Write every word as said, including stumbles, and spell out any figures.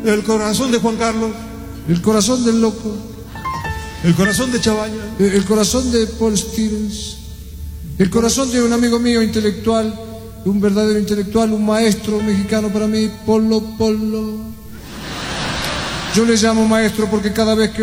El corazón de Juan Carlos. El corazón del loco. El corazón de Chabaña. El, el corazón de Paul Stevens. El corazón de un amigo mío intelectual, un verdadero intelectual, un maestro mexicano para mí, Polo Polo. Yo le llamo maestro porque cada vez que